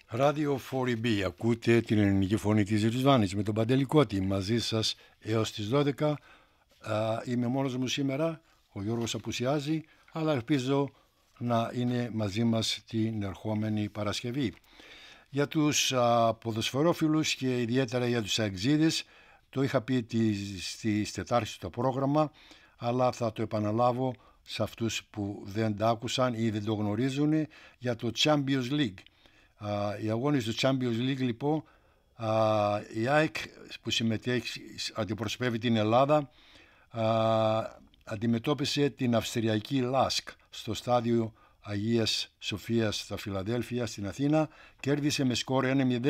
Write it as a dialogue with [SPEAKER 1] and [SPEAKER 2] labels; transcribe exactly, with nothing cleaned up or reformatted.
[SPEAKER 1] Radio φορ ι μπι, ακούτε την ελληνική φωνή της Ριζβάνης με τον Παντελή Κώτη, μαζί σας έως τις δώδεκα. Α, είμαι μόνος μου σήμερα, ο Γιώργος απουσιάζει, αλλά ελπίζω να είναι μαζί μας την ερχόμενη Παρασκευή. Για τους α, ποδοσφαιρόφιλους και ιδιαίτερα για τους αεξίδες, το είχα πει στις Τετάρτες στο πρόγραμμα, αλλά θα το επαναλάβω σε αυτούς που δεν τα άκουσαν ή δεν το γνωρίζουν, για το Champions League. Uh, οι αγώνες του Champions League, λοιπόν, uh, η ΑΕΚ που συμμετέχει, αντιπροσωπεύει την Ελλάδα, uh, αντιμετώπισε την Αυστριακή Λάσκ στο στάδιο Αγίας Σοφίας στα Φιλαδέλφια στην Αθήνα, κέρδισε με σκορ ένα μηδέν